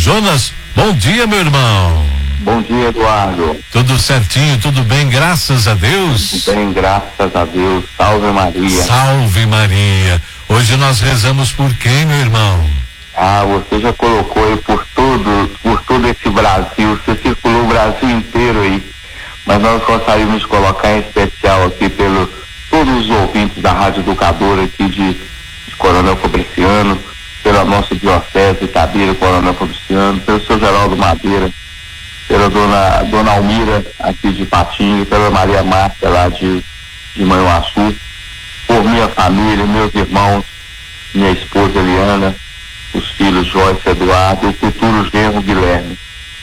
Jonas, bom dia, meu irmão. Bom dia, Eduardo. Tudo certinho, tudo bem, graças a Deus? Tudo bem, graças a Deus. Salve Maria. Salve Maria. Hoje nós rezamos por quem, meu irmão? Você já colocou aí por todo esse Brasil, você circulou o Brasil inteiro aí, mas nós gostaríamos de colocar em especial aqui pelos todos os ouvintes da Rádio Educadora aqui de Coronel Fabriciano, pela nossa diocese Itabira, Coronel Fabriciano, pelo seu Geraldo Madeira, pela dona Almira aqui de Patinho, pela Maria Márcia lá de Manhuaçu, por minha família, meus irmãos, minha esposa Eliana, os filhos Joyce e Eduardo, e o futuro genro Guilherme,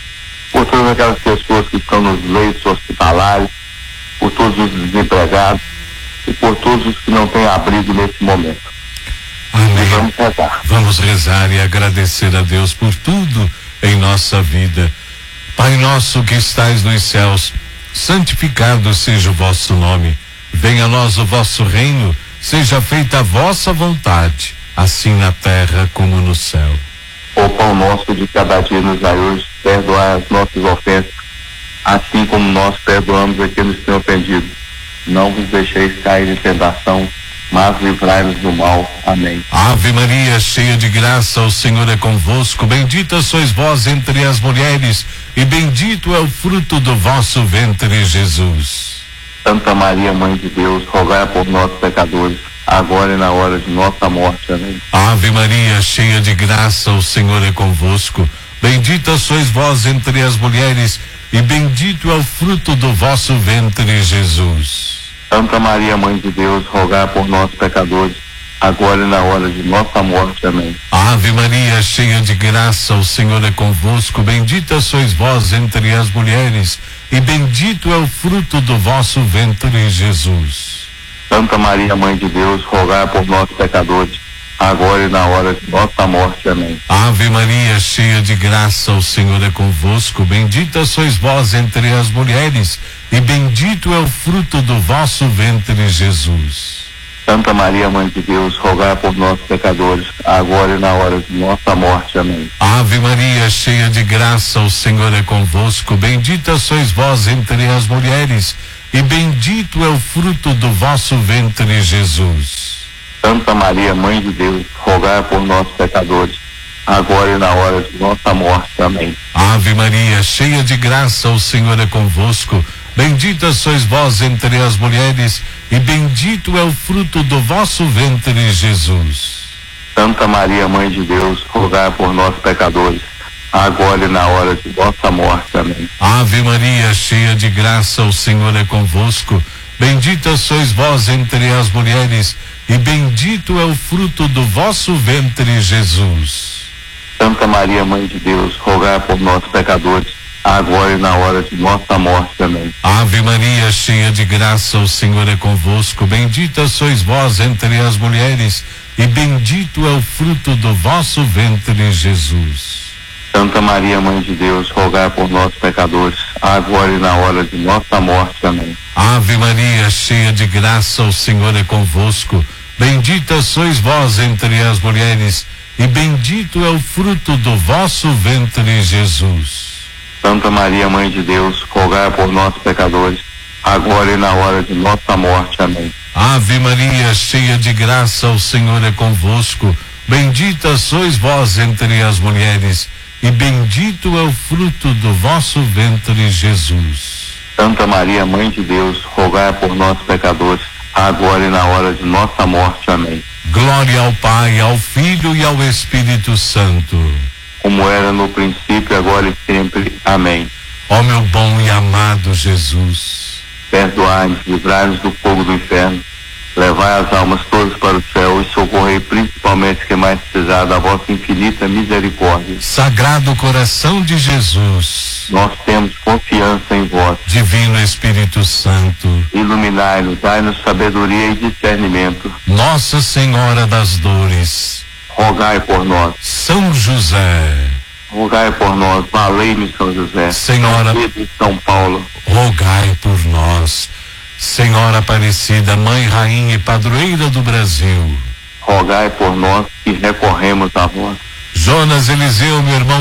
por todas aquelas pessoas que estão nos leitos hospitalares, por todos os desempregados e por todos os que não têm abrigo nesse momento. Amém. E vamos rezar. Vamos rezar e agradecer a Deus por tudo em nossa vida. Pai nosso que estais nos céus, santificado seja o vosso nome. Venha a nós o vosso reino, seja feita a vossa vontade, assim na terra como no céu. O pão nosso de cada dia nos dai hoje, perdoai as nossas ofensas, assim como nós perdoamos a quem nos tem ofendido. Não vos deixeis cair em tentação, mas livrai-nos do mal. Amém. Ave Maria, cheia de graça, o Senhor é convosco. Bendita sois vós entre as mulheres, e bendito é o fruto do vosso ventre, Jesus. Santa Maria, Mãe de Deus, rogai por nós pecadores, agora e na hora de nossa morte. Amém. Ave Maria, cheia de graça, o Senhor é convosco. Bendita sois vós entre as mulheres, e bendito é o fruto do vosso ventre, Jesus. Santa Maria, Mãe de Deus, rogai por nós pecadores, agora e na hora de nossa morte. Amém. Ave Maria, cheia de graça, o Senhor é convosco. Bendita sois vós entre as mulheres, e bendito é o fruto do vosso ventre, Jesus. Santa Maria, Mãe de Deus, rogai por nós pecadores, agora e na hora de nossa morte. Amém. Ave Maria, cheia de graça, o Senhor é convosco. Bendita sois vós entre as mulheres, e bendito é o fruto do vosso ventre, Jesus. Santa Maria, Mãe de Deus, rogai por nós pecadores, agora e na hora de nossa morte. Amém. Ave Maria, cheia de graça, o Senhor é convosco. Bendita sois vós entre as mulheres, e bendito é o fruto do vosso ventre, Jesus. Santa Maria, Mãe de Deus, rogai por nós pecadores, agora e na hora de nossa morte. Amém. Ave Maria, cheia de graça, o Senhor é convosco. Bendita sois vós entre as mulheres, e bendito é o fruto do vosso ventre, Jesus. Santa Maria, Mãe de Deus, rogai por nós pecadores, agora e na hora de nossa morte. Amém. Ave Maria, cheia de graça, o Senhor é convosco. Bendita sois vós entre as mulheres, e bendito é o fruto do vosso ventre, Jesus. Santa Maria, Mãe de Deus, rogai por nós pecadores, agora e na hora de nossa morte. Amém. Ave Maria, cheia de graça, o Senhor é convosco. Bendita sois vós entre as mulheres, e bendito é o fruto do vosso ventre, Jesus. Santa Maria, Mãe de Deus, rogai por nós pecadores, agora e na hora de nossa morte. Amém. Ave Maria, cheia de graça, o Senhor é convosco. Bendita sois vós entre as mulheres, e bendito é o fruto do vosso ventre, Jesus. Santa Maria, Mãe de Deus, rogai por nós pecadores, agora e na hora de nossa morte. Amém. Ave Maria, cheia de graça, o Senhor é convosco. Bendita sois vós entre as mulheres, e bendito é o fruto do vosso ventre, Jesus. Santa Maria, Mãe de Deus, rogai por nós pecadores, agora e na hora de nossa morte. Amém. Glória ao Pai, ao Filho e ao Espírito Santo, como era no princípio, agora e sempre. Amém. Ó meu bom e amado Jesus, perdoai-nos, livrai-nos do fogo do inferno, levai as almas todas para o céu e socorrei principalmente quem mais precisar da vossa infinita misericórdia. Sagrado coração de Jesus, nós temos confiança em vós. Divino Espírito Santo, iluminai-nos, dai-nos sabedoria e discernimento. Nossa Senhora das Dores, rogai por nós. São José, rogai por nós. Valei-me, São José. Senhora de São Paulo, rogai por nós. Senhora Aparecida, Mãe, Rainha e Padroeira do Brasil, rogai por nós que recorremos a vós. Jonas Eliseu, meu irmão